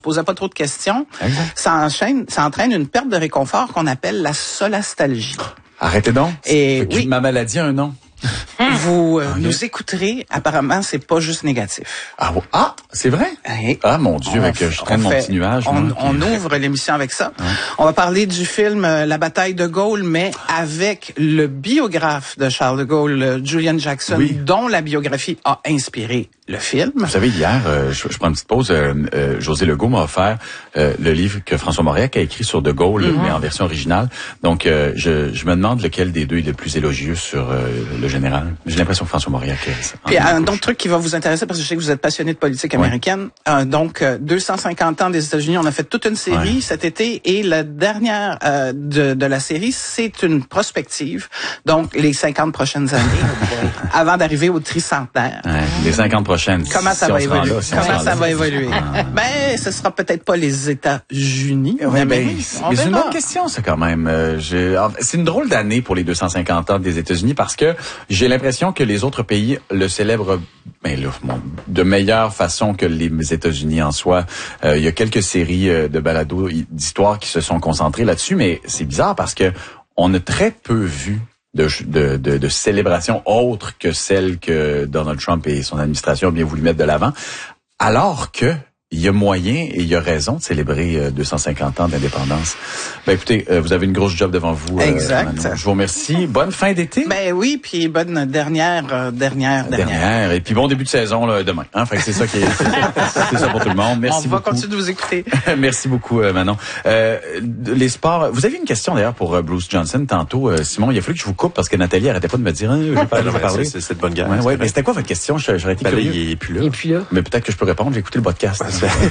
posait pas trop de questions. Exact. Ça entraîne une perte de réconfort qu'on appelle la solastalgie. Arrêtez donc. Et oui. Ma maladie a un nom. Vous nous écouterez, apparemment, c'est pas juste négatif. Ah, c'est vrai? Oui. Ah, mon Dieu, je traîne mon petit nuage. On ouvre l'émission avec ça. Ouais. On va parler du film La bataille de Gaulle, mais avec le biographe de Charles de Gaulle, Julian Jackson, dont la biographie a inspiré le film. Vous savez, hier, je prends une petite pause, José Legault m'a offert le livre que François Mauriac a écrit sur de Gaulle, mais en version originale. Donc, je me demande lequel des deux est le plus élogieux sur le général. J'ai l'impression que François Mauriac... Puis un autre truc qui va vous intéresser, parce que je sais que vous êtes passionné de politique américaine. Donc, 250 ans des États-Unis, on a fait toute une série cet été, et la dernière de la série, c'est une prospective. Donc, les 50 prochaines années, avant d'arriver au tricentenaire. Les 50 prochaines. Comment ça va évoluer? Comment ça va évoluer? Ben, ce sera peut-être pas les États-Unis. Mais c'est une bonne question, ça, quand même. C'est une drôle d'année pour les 250 ans des États-Unis parce que j'ai l'impression que les autres pays le célèbrent de meilleure façon que les États-Unis en soi. Il y a quelques séries de balados d'histoire qui se sont concentrées là-dessus, mais c'est bizarre parce que on a très peu vu de célébrations autres que celles que Donald Trump et son administration ont bien voulu mettre de l'avant, alors que il y a moyen et il y a raison de célébrer 250 ans d'indépendance. Ben écoutez, vous avez une grosse job devant vous. Exact. Je vous remercie. Bonne fin d'été. Ben oui, puis bonne dernière. Et puis bon début de saison là, demain. Fait que c'est ça qui est c'est ça pour tout le monde. Merci beaucoup. On va continuer de vous écouter. Merci beaucoup Manon. Les sports. Vous avez une question d'ailleurs pour Bruce Johnson tantôt, Simon. Il a fallu que je vous coupe parce que Nathalie arrêtait pas de me dire. Je vais pas parler. C'est de bonne guerre. Ouais, mais c'était quoi votre question? J'aurais été curieux. Il est plus là. Mais peut-être que je peux répondre. J'ai écouté le podcast.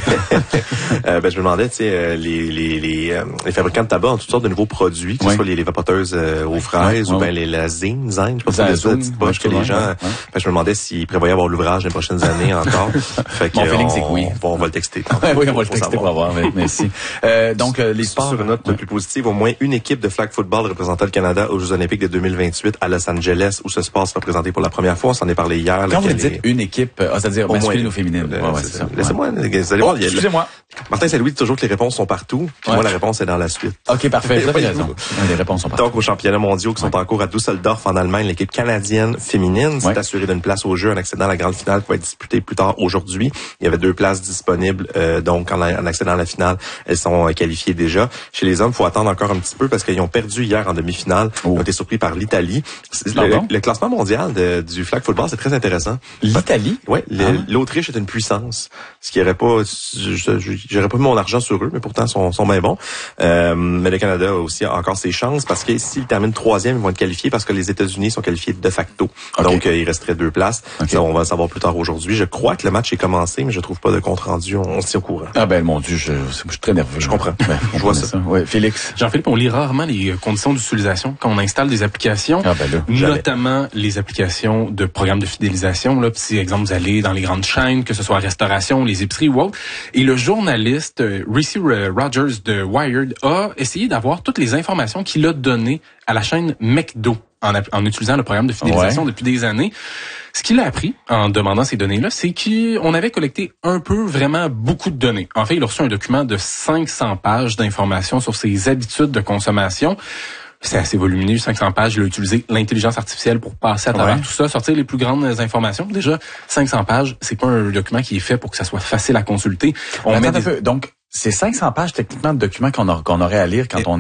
Je me demandais, tu sais, les fabricants de tabac ont toutes sortes de nouveaux produits, que ce soit les vapoteuses aux fraises ou bien la zine, je sais pas si c'est la petite poche que les gens. Je me demandais s'ils prévoyaient avoir l'ouvrage les prochaines années encore. Fait que mon feeling c'est que oui. On va le texter. Oui, on va le texter pour avoir. Merci. Donc les sports. Sur une note plus positive, au moins une équipe de flag football représentant le Canada aux Jeux Olympiques de 2028 à Los Angeles, où ce sport sera présenté pour la première fois. On s'en est parlé hier. Quand vous dites une équipe, c'est-à-dire masculine ou féminine. C'est ça. Laissez-moi, vous allez voir. Excusez-moi. Martin Saint-Louis dit toujours que les réponses sont partout. Puis moi, la réponse est dans la suite. OK, parfait. Vous avez raison. Les réponses sont partout. Donc, aux championnats mondiaux qui sont en cours à Düsseldorf, en Allemagne, l'équipe canadienne féminine s'est assurée d'une place au jeu en accédant à la grande finale qui va être disputée plus tard aujourd'hui. Il y avait 2 places disponibles, donc en accédant à la finale, elles sont qualifiées déjà. Chez les hommes, il faut attendre encore un petit peu parce qu'ils ont perdu hier en demi-finale. Ils ont été surpris par l'Italie. Le classement mondial du flag football, c'est très intéressant. L'Italie? Oui, l'Autriche est une puissance. Ce qui aurait pas, j'aurais pas mis mon argent sur eux, mais pourtant sont bien bons. Mais le Canada a aussi encore ses chances parce que s'ils terminent 3e, ils vont être qualifiés parce que les États-Unis sont qualifiés de facto. Okay. Donc il resterait 2 places. Okay. On va le savoir plus tard aujourd'hui. Je crois que le match est commencé, mais je trouve pas de compte rendu. On se tient au courant. Ah ben mon Dieu, je suis très nerveux. Je comprends. Je vois ça. Ouais, Félix. Jean-Philippe, on lit rarement les conditions d'utilisation quand on installe des applications, notamment les applications de programmes de fidélisation. Là, si exemple vous allez dans les grandes chaînes, que ce soit la restauration, les épiceries ou autre, et le journaliste Reese Rogers de Wired a essayé d'avoir toutes les informations qu'il a données à la chaîne McDo en utilisant le programme de fidélisation depuis des années. Ce qu'il a appris en demandant ces données-là, c'est qu'on avait collecté vraiment beaucoup de données. En fait, il a reçu un document de 500 pages d'informations sur ses habitudes de consommation. C'est assez volumineux, 500 pages. Il a utilisé l'intelligence artificielle pour passer à travers tout ça, sortir les plus grandes informations. Déjà, 500 pages, c'est pas un document qui est fait pour que ça soit facile à consulter. Donc, c'est 500 pages techniquement de documents qu'on aurait à lire quand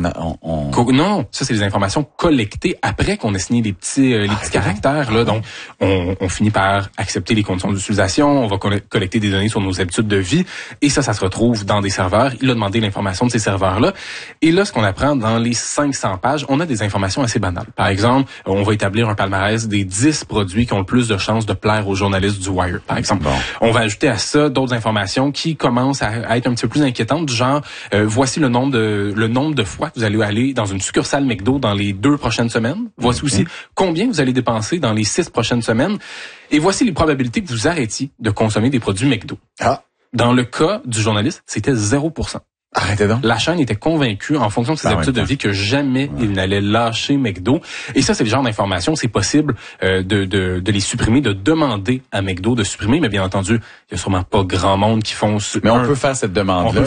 Non, ça c'est les informations collectées après qu'on ait signé les petits caractères là. Donc on finit par accepter les conditions d'utilisation, on va collecter des données sur nos habitudes de vie et ça se retrouve dans des serveurs. Il a demandé l'information de ces serveurs-là et là ce qu'on apprend dans les 500 pages, on a des informations assez banales. Par exemple, on va établir un palmarès des 10 produits qui ont le plus de chances de plaire aux journalistes du Wire, par exemple. On va ajouter à ça d'autres informations qui commencent à être un petit peu plus inquiétantes, du genre voici le nombre de fois que vous allez aller dans une succursale McDo dans les 2 prochaines semaines. Voici aussi combien vous allez dépenser dans les 6 prochaines semaines. Et voici les probabilités que vous arrêtiez de consommer des produits McDo. Dans le cas du journaliste, c'était 0%. Arrêtez donc. La chaîne était convaincue, en fonction de ses habitudes de vie, que jamais il n'allait lâcher McDo. Et ça, c'est le genre d'information, c'est possible de les supprimer, de demander à McDo de supprimer. Mais bien entendu, il y a sûrement pas grand monde qui font... Mais on peut faire cette demande-là.